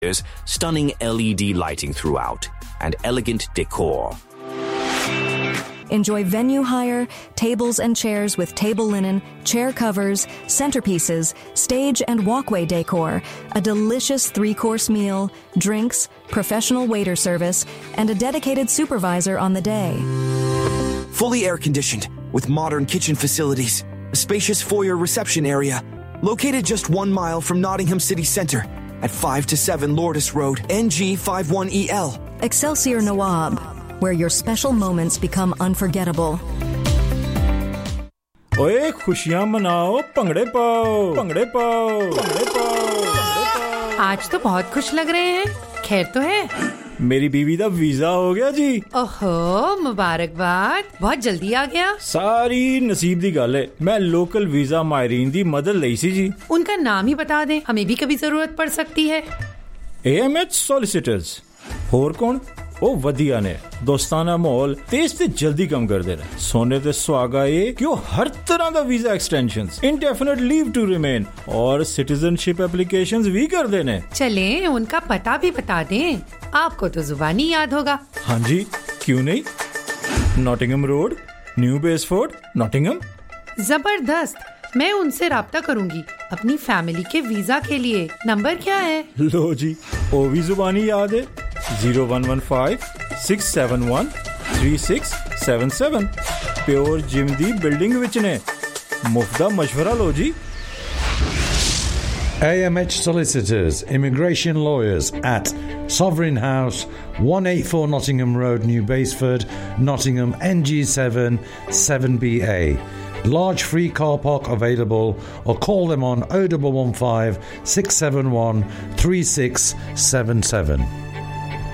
There's stunning LED lighting throughout and elegant decor. Enjoy venue hire, tables and chairs with table linen, chair covers, centerpieces, stage and walkway decor, a delicious 3-course meal, drinks, professional waiter service, and a dedicated supervisor on the day. Fully air-conditioned, with modern kitchen facilities, a spacious foyer reception area, located just 1 mile from Nottingham City Centre at 5 to 7 Lourdes Road, NG51EL. Excelsior Nawab, where your special moments become unforgettable. ओए खुशियां मनाओ भंगड़े पाओ भंगड़े पाओ भंगड़े पाओ। आज तो बहुत खुश लग रहे हैं, खैर तो है? मेरी बीवी दा वीजा हो गया जी। ओहो मुबारकबाद, बहुत जल्दी आ गया। सारी नसीब दी गल है। मैं लोकल वीजा मायरीन दी मदद लई सी जी। उनका नाम ही बता दें, हमें भी कभी जरूरत पड़ सकती है। AMH solicitors. होर कौन? ओ वधिया ने दोस्ताना माहौल तेज ते जल्दी कम कर देना। सोने ते सुहागा ये कि वो हर तरह दा visa extensions, indefinite leave to remain और सिटीजनशिप एप्लीकेशंस भी कर देने। चले उनका पता भी बता दें, आपको तो जुबानी याद होगा। हाँ जी, क्यों नहीं? Nottingham road, new बेसफोर्ड, Nottingham. जबरदस्त, मैं उनसे राब्ता करूंगी अपनी फैमिली के वीजा के लिए। नंबर क्या है? लो जी, वो भी जुबानी याद है। 0115-671-3677। प्योर जिम दी बिल्डिंग विच ने। मुफ्त दा मशवरा लो जी। AMH Solicitors, Immigration Lawyers at Sovereign House, 184 Nottingham Road, New Basford, Nottingham, NG7 7BA. Large free car park available, or call them on 0115 671 3677.